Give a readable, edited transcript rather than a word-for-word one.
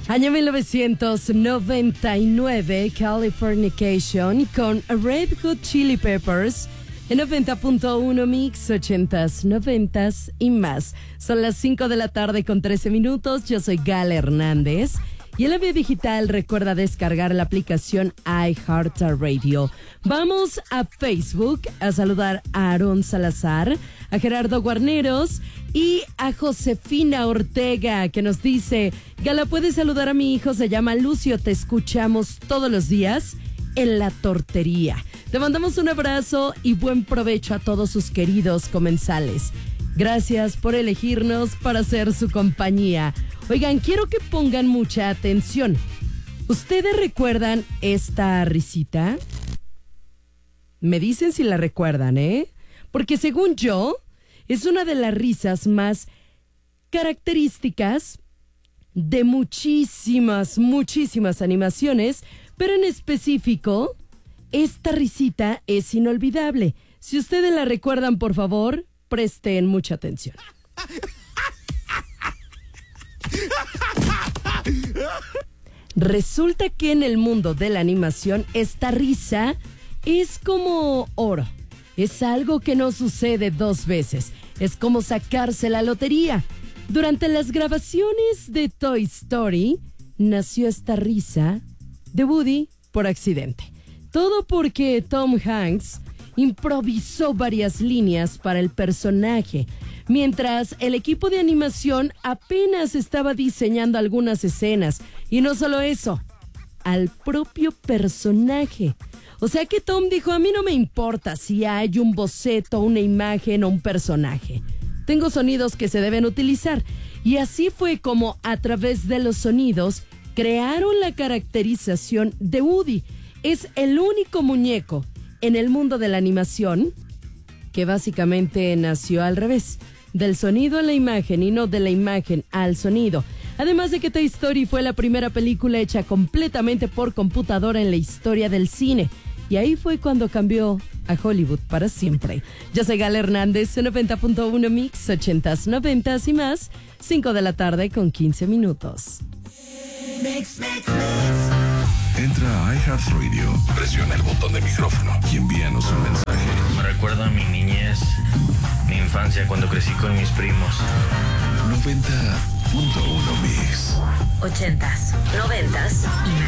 Año 1999, Californication con Red Hot Chili Peppers en 90.1 Mix, 80s, 90s y más. Son las 5 de la tarde con 13 minutos. Yo soy Gala Hernández. Y en la vía digital recuerda descargar la aplicación iHeartRadio. Vamos a Facebook a saludar a Aarón Salazar, a Gerardo Guarneros y a Josefina Ortega, que nos dice: Gala, ¿puedes saludar a mi hijo? Se llama Lucio, te escuchamos todos los días en la tortería. Te mandamos un abrazo y buen provecho a todos sus queridos comensales. Gracias por elegirnos para ser su compañía. Oigan, quiero que pongan mucha atención. ¿Ustedes recuerdan esta risita? Me dicen si la recuerdan, ¿eh? Porque según yo, es una de las risas más características de muchísimas animaciones, pero en específico, esta risita es inolvidable. Si ustedes la recuerdan, por favor, presten mucha atención. Resulta que en el mundo de la animación, esta risa es como oro. Es algo que no sucede dos veces. Es como sacarse la lotería. Durante las grabaciones de Toy Story, nació esta risa de Woody por accidente. Todo porque Tom Hanks improvisó varias líneas para el personaje, mientras el equipo de animación apenas estaba diseñando algunas escenas. Y no solo eso, al propio personaje. O sea que Tom dijo: a mí no me importa si hay un boceto, una imagen o un personaje. Tengo sonidos que se deben utilizar. Y así fue como, a través de los sonidos, crearon la caracterización de Woody. Es el único muñeco en el mundo de la animación que básicamente nació al revés, del sonido a la imagen y no de la imagen al sonido. Además de que Toy Story fue la primera película hecha completamente por computadora en la historia del cine. Y ahí fue cuando cambió a Hollywood para siempre. Yo soy Gala Hernández, 90.1 Mix, 80s, 90s y más, 5 de la tarde con 15 minutos. Mix. Entra a iHeartRadio, presiona el botón de micrófono y envíanos un mensaje. Me recuerda a mi niñez, mi infancia cuando crecí con mis primos. 90.1 Mix. 80s, 90s y más.